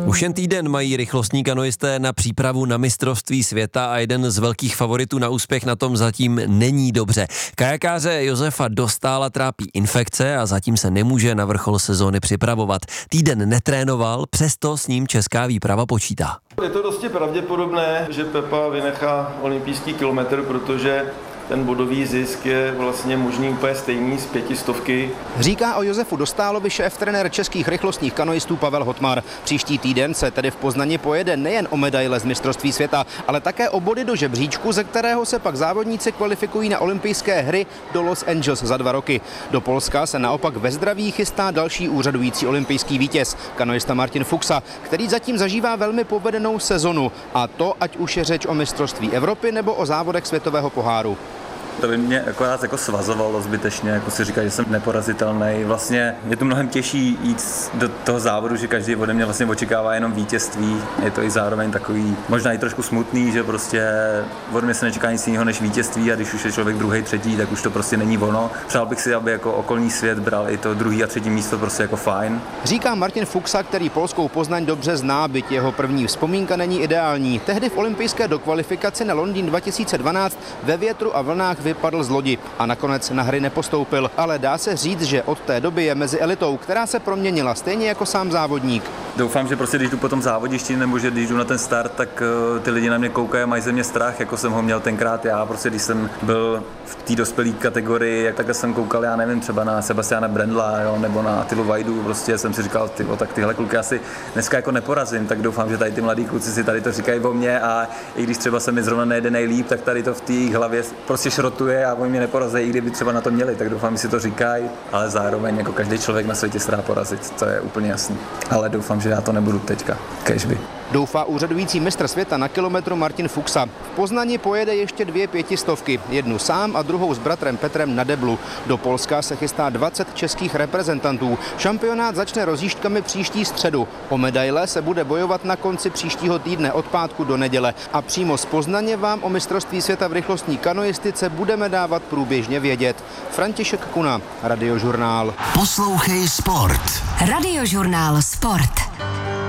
Už jen týden mají rychlostní kanoisté na přípravu na mistrovství světa a jeden z velkých favoritů na úspěch na tom zatím není dobře. Kajakáře Josefa Dostála trápí infekce a zatím se nemůže na vrchol sezóny připravovat. Týden netrénoval, přesto s ním česká výprava počítá. Je to dosti pravděpodobné, že Pepa vynechá olympijský kilometr, protože ten bodový zisk je vlastně možný úplně stejný z 500. Říká o Josefu Dostálovi šéf-trenér českých rychlostních kanoistů Pavel Hotmar. Příští týden se tedy v Poznani pojede nejen o medaile z mistrovství světa, ale také o body do žebříčku, ze kterého se pak závodníci kvalifikují na olympijské hry do Los Angeles za 2 roky. Do Polska se naopak ve zdraví chystá další úřadující olympijský vítěz, kanoista Martin Fuxa, který zatím zažívá velmi povedenou sezonu, a to ať už je řeč o mistrovství Evropy nebo o závodech světového poháru. To by mě akorát jako svazovalo zbytečně, jako si říká, že jsem neporazitelný. Vlastně je to mnohem těžší jít do toho závodu, že každý ode mě vlastně očekává jenom vítězství. Je to i zároveň takový, možná i trošku smutný, že prostě ode mě se nečeká nic jiného než vítězství, a když už je člověk druhý, třetí, tak už to prostě není ono. Přál bych si, aby jako okolní svět bral i to 2. a 3. místo prostě jako fajn. Říká Martin Fuxa, který polskou Poznaň dobře zná, byť jeho první vzpomínka není ideální. Tehdy v olympijské dokvalifikaci na Londýn 2012 ve větru a vlnách vypadl z lodi a nakonec na hry nepostoupil, ale dá se říct, že od té doby je mezi elitou, která se proměnila stejně jako sám závodník. Doufám, že prostě když jdu po tom závoděšti nebo že když jdu na ten start, tak ty lidi na mě koukají a mají ze mě strach, jako jsem ho měl tenkrát já. Prostě když jsem byl v té dospělé kategorii, jak takhle jsem koukal, já nevím, třeba na Sebastiana Brendla, jo, nebo na Attilu Vajdu, prostě jsem si říkal, tak tyhle kluky asi dneska jako neporazím, tak doufám, že tady ty mladí kluci si tady to říkají o mě, a i když třeba se mi zrovna nejde nejlíp, tak tady to v té hlavě prostě šrotuje a oni mě neporazí, i kdyby třeba na to měli, tak doufám, že si to říkají, ale zároveň jako každý člověk na světě se dá porazit, to je úplně jasný. Ale doufám, že já to nebudu teďka, kežby. Doufá úřadující mistr světa na kilometru Martin Fuxa. V Poznani pojede ještě 2 500, jednu sám a druhou s bratrem Petrem na deblu. Do Polska se chystá 20 českých reprezentantů. Šampionát začne rozjížďkami příští středu. O medaile se bude bojovat na konci příštího týdne od pátku do neděle. A přímo z Poznaně vám o mistrovství světa v rychlostní kanoistice budeme dávat průběžně vědět. František Kuna, Radiožurnál. Poslouchej sport. Radiožurnál Sport.